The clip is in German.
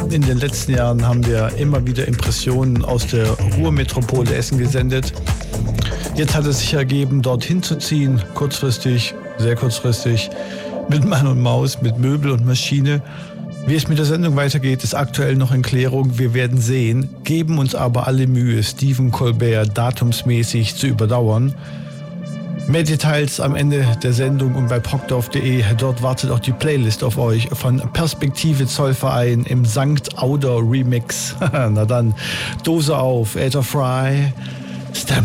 In den letzten Jahren haben wir immer wieder Impressionen aus der Ruhrmetropole Essen gesendet. Jetzt hat es sich ergeben, dorthin zu ziehen, kurzfristig, sehr kurzfristig, mit Mann und Maus, mit Möbel und Maschine. Wie es mit der Sendung weitergeht, ist aktuell noch in Klärung. Wir werden sehen, geben uns aber alle Mühe, Stephen Colbert datumsmäßig zu überdauern. Mehr Details am Ende der Sendung und bei progdorf.de. Dort wartet auch die Playlist auf euch von Perspektive Zollverein im St. Auder Remix. Na dann, Dose auf, Äther Fry, Stamp